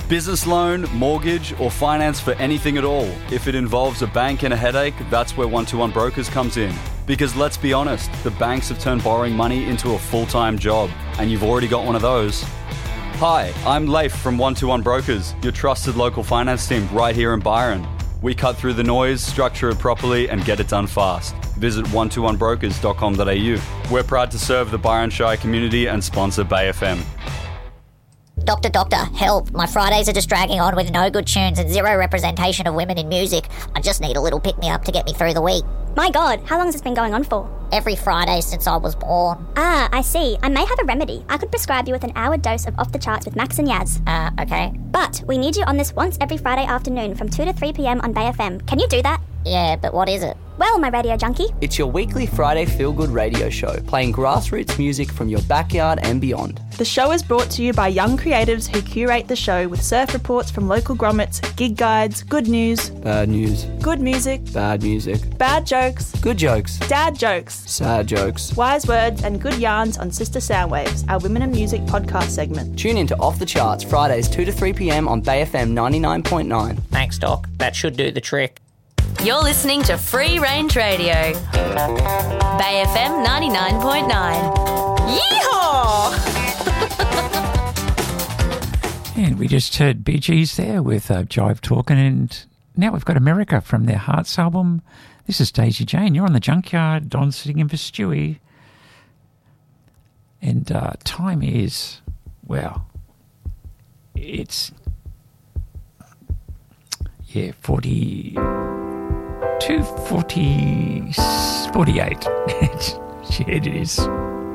Business loan, mortgage, or finance for anything at all. If it involves a bank and a headache, that's where 121 Brokers comes in. Because let's be honest, the banks have turned borrowing money into a full-time job, and you've already got one of those. Hi, I'm Leif from 121 Brokers, your trusted local finance team right here in Byron. We cut through the noise, structure it properly, and get it done fast. Visit 121brokers.com.au. We're proud to serve the Byron Shire community and sponsor Bay FM. Doctor, help. My Fridays are just dragging on with no good tunes and zero representation of women in music. I just need a little pick-me-up to get me through the week. My God, how long has this been going on for? Every Friday since I was born. Ah, I see. I may have a remedy. I could prescribe you with an hour dose of Off the Charts with Max and Yaz. Okay. But we need you on this once every Friday afternoon from 2 to 3 p.m. on Bay FM. Can you do that? Yeah, but what is it? Well, my radio junkie. It's your weekly Friday feel-good radio show, playing grassroots music from your backyard and beyond. The show is brought to you by young creatives who curate the show with surf reports from local grommets, gig guides, good news, Bad news. good music, Bad music. bad jokes, Good jokes. dad jokes, Sad jokes. wise words and good yarns on Sister Soundwaves, our Women in Music podcast segment. Tune in to Off the Charts, Fridays 2 to 3 p.m. on Bay FM 99.9. Thanks, Doc. That should do the trick. You're listening to Free Range Radio. Bay FM 99.9. Yeehaw! And we just heard Bee Gees there with Jive Talking, and now we've got America from their Hearts album. This is Daisy Jane. You're on the Junkyard. Don's sitting in for Stewie. And time is, well, it's, 48. Shit, it is.